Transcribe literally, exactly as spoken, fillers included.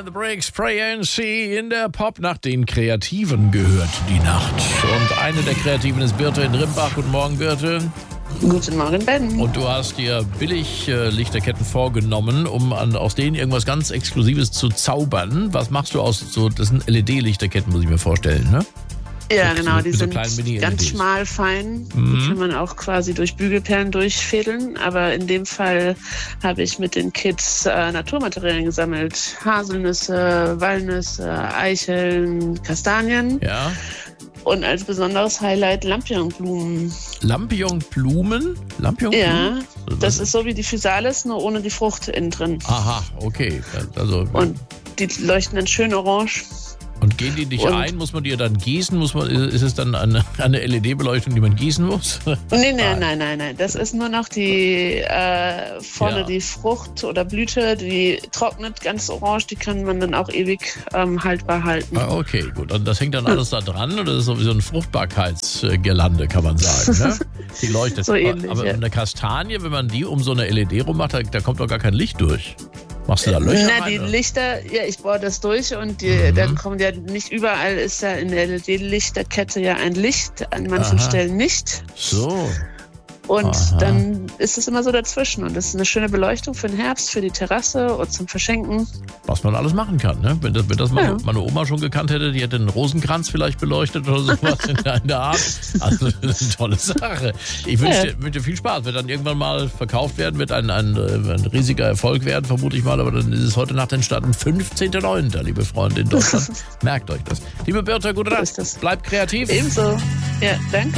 The Breaks, Pray and See in der Popnacht. Den Kreativen gehört die Nacht. Und eine der Kreativen ist Birte in Rimbach. Guten Morgen, Birte. Guten Morgen, Ben. Und du hast dir billig äh, Lichterketten vorgenommen, um an, aus denen irgendwas ganz Exklusives zu zaubern. Was machst du aus so, das sind L E D-Lichterketten, muss ich mir vorstellen, ne? Ja, Mit, genau, mit die so sind kleinen ganz schmal fein. Mhm. Die kann man auch quasi durch Bügelperlen durchfädeln. Aber in dem Fall habe ich mit den Kids äh, Naturmaterialien gesammelt. Haselnüsse, Walnüsse, Eicheln, Kastanien. Ja. Und als besonderes Highlight Lampignonblumen. Lampignonblumen? Lampignonblumen? Ja, das ist so wie die Physalis, nur ohne die Frucht innen drin. Aha, okay. Also, Und die leuchten dann schön orange. Und gehen die nicht Und ein? Muss man die dann gießen? Muss man, ist es dann eine, eine L E D-Beleuchtung, die man gießen muss? Nee, nee, nein, nein, nein. Das ist nur noch die äh, vorne Ja. die Frucht oder Blüte, die trocknet ganz orange, die kann man dann auch ewig ähm, haltbar halten. Ah, okay, gut. Und das hängt dann alles da dran oder das ist sowieso ein Fruchtbarkeitsgelande, kann man sagen, ne? Die leuchtet. So ähnlich, Aber ja. eine Kastanie, wenn man die um so eine L E D rummacht, da, da kommt doch gar kein Licht durch. Machst du da Löcher Na, rein, die oder? Lichter, ja, ich bohre das durch und die, Mhm. dann kommen ja nicht überall, ist ja in der L E D-Lichterkette ja ein Licht, an manchen Aha. Stellen nicht. So. Und Aha. dann ist es immer so dazwischen. Und das ist eine schöne Beleuchtung für den Herbst, für die Terrasse und zum Verschenken. Was man alles machen kann, ne? Wenn das, wenn das meine, Ja. meine Oma schon gekannt hätte, die hätte einen Rosenkranz vielleicht beleuchtet oder sowas in der, in der Art. Also das ist eine tolle Sache. Ich wünsche Ja. dir, wünsche dir viel Spaß. Wird dann irgendwann mal verkauft werden, wird ein, ein, ein riesiger Erfolg werden, vermute ich mal. Aber dann ist es heute Nacht entstanden. fünfzehnter neunter liebe Freunde in Deutschland. Merkt euch das. Liebe Birte, gute So Nacht. ist das. Bleibt kreativ. Ebenso. Ja, danke.